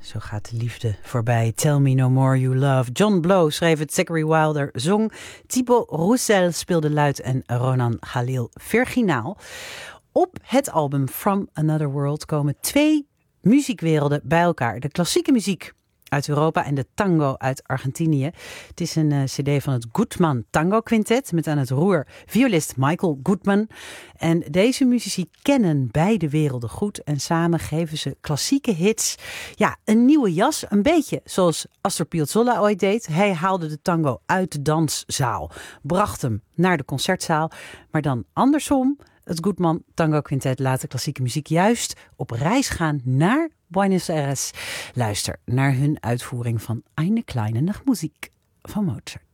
Zo gaat de liefde voorbij. Tell me no more you love. John Blow schreef het, Zachary Wilder zong. Thibaut Roussel speelde luid en Ronan Khalil virginaal. Op het album From Another World komen 2 muziekwerelden bij elkaar. De klassieke muziek uit Europa en de tango uit Argentinië. Het is een cd van het Gutmann Tango Quintet met aan het roer violist Michael Gutmann. En deze muzici kennen beide werelden goed en samen geven ze klassieke hits een nieuwe jas. Een beetje zoals Astor Piazzolla ooit deed. Hij haalde de tango uit de danszaal, bracht hem naar de concertzaal, maar dan andersom. Het Gutmann Tango Quintet laat de klassieke muziek juist op reis gaan naar Buenos Aires. Luister naar hun uitvoering van Eine kleine Nachtmusik van Mozart.